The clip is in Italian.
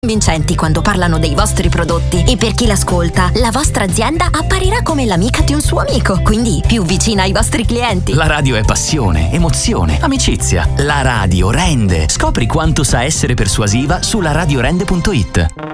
Convincenti quando parlano dei vostri prodotti, e per chi l'ascolta, la vostra azienda apparirà come l'amica di un suo amico, quindi più vicina ai vostri clienti. La radio è passione, emozione, amicizia. La radio rende. Scopri quanto sa essere persuasiva su laradiorende.it.